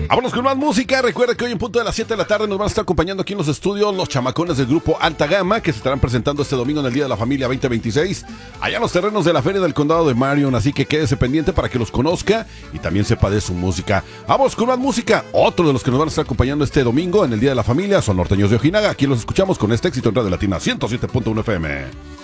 Vámonos con más música. Recuerda que hoy en punto de las 7 de la tarde nos van a estar acompañando aquí en los estudios los chamacones del grupo Alta Gama, que se estarán presentando este domingo en el Día de la Familia 2026, allá en los terrenos de la Feria del Condado de Marion. Así que quédese pendiente para que los conozca y también sepa de su música. Vamos con más música. Otro de los que nos van a estar acompañando este domingo en el Día de la Familia son Norteños de Ojinaga. Aquí los escuchamos con este éxito en Radio Latina 107.1 FM.